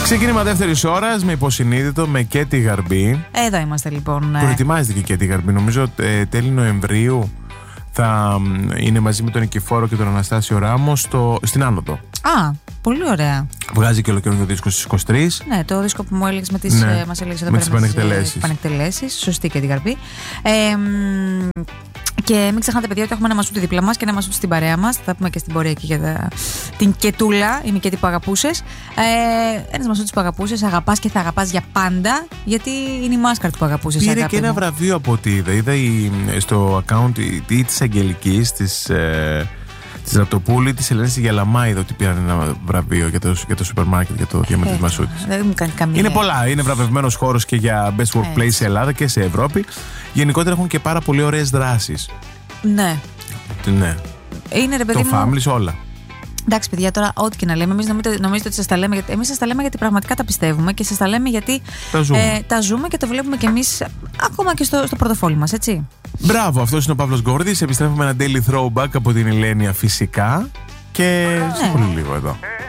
Ξεκίνημα δεύτερης ώρας με Υποσυνείδητο, με Κέτη Γαρμπή. Εδώ είμαστε λοιπόν. Προετοιμάζεται και η Κέτη Γαρμπή. Νομίζω τέλη Νοεμβρίου θα είναι μαζί με τον Νικηφόρο και τον Αναστάσιο Ράμο στην Άνοδο. Α, πολύ ωραία. Βγάζει και ολοκληρώνει το δίσκο στις 23. Ναι, το δίσκο που μου έλεγες με τις, μας έλεγες εδώ με πέρα τις πανεκτελέσεις. Σωστή και την Γαρμπή. Και μην ξεχνάτε, παιδιά, ότι έχουμε ένα Μασούτη δίπλα μας και ένα Μασούτη στην παρέα μας. Θα πούμε και στην πορεία εκεί για την Κετούλα, η Μικέτη που αγαπούσες. Ένας Μασούτης που αγαπούσες, αγαπάς και θα αγαπάς για πάντα, γιατί είναι η Μάσκαρτ που αγαπούσες. Πήρε και ένα βραβείο από ό,τι είδα. Είδα στο account της Αγγελικής, της Ραπτοπούλη, της Ελένης Γιαλαμάιδα, ότι πήραν ένα βραβείο για το σούπερ μάρκετ, για το διαμέρισμα Μασούτης. Δεν μου κάνει καμία. Είναι πολλά. Είναι βραβευμένος χώρος και για Best Workplace σε Ελλάδα και σε Ευρώπη. Γενικότερα έχουν και πάρα πολύ ωραίες δράσεις. Ναι. Ναι. Είναι, ρε παιδί το Families, όλα. Εντάξει, παιδιά, τώρα ό,τι και να λέμε, εμείς νομίζετε ότι σας τα λέμε, γιατί εμείς σας τα λέμε γιατί πραγματικά τα πιστεύουμε και σας τα λέμε γιατί τα ζούμε και το βλέπουμε κι εμείς ακόμα και στο πορτοφόλι μας, έτσι. Μπράβο, αυτός είναι ο Παύλος Γκόρδης. Επιστρέφουμε ένα daily throwback από την Ηλένια φυσικά και σε πολύ λίγο εδώ.